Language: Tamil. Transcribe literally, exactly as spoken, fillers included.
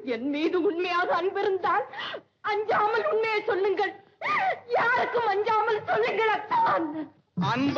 என் மீது உண்மையாக அன்பிருந்தால் அஞ்சாமல் உண்மையை சொல்லுங்கள். யாருக்கும் அஞ்சாமல் சொல்லுங்கள் அத்தான். அன்ப